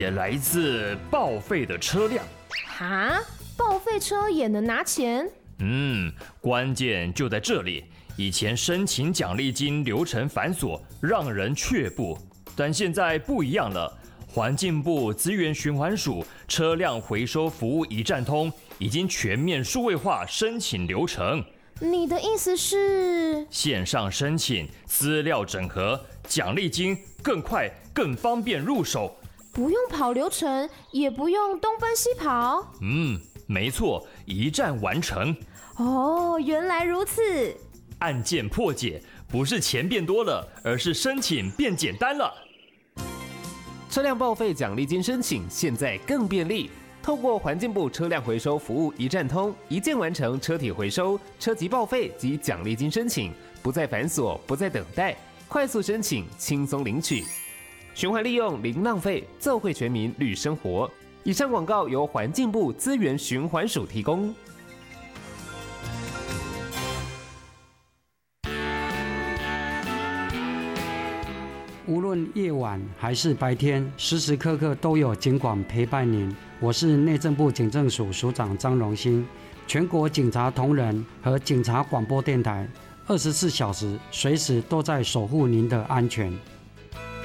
也来自报废的车辆。 哈，报废车也能拿钱？ 关键就在这里。以前申请奖励金流程繁琐，让人却步，但现在不一样了。环境部资源循环署车辆回收服务一站通已经全面数位化申请流程。 你的意思是线上申请，资料整合，奖励金更快更方便入手， 不用跑流程，也不用东奔西跑？ 没错，一站完成。 哦，原来如此。 案件破解，不是钱变多了，而是申请变简单了。 车辆报废奖励金申请现在更便利，透过环境部车辆回收服务一站通，一键完成车体回收、车籍报废及奖励金申请，不再繁琐，不再等待，快速申请，轻松领取。循环利用零浪费，奏惠全民绿生活。以上广告由环境部资源循环署提供。 无论夜晚还是白天，时时刻刻都有警广陪伴您。我是内政部警政署署长张荣兴，全国警察同仁和警察广播电台，24小时随时都在守护您的安全。